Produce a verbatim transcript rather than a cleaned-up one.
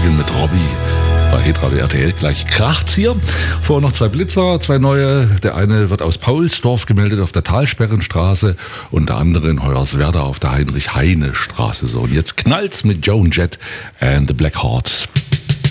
Morgen mit Robbie. Bei Hitradio R T L gleich kracht's hier. Vorher noch zwei Blitzer, zwei neue. Der eine wird aus Paulsdorf gemeldet auf der Talsperrenstraße und der andere in Hoyerswerda auf der Heinrich-Heine-Straße. So, und jetzt knallt's mit Joan Jett and the Black Heart.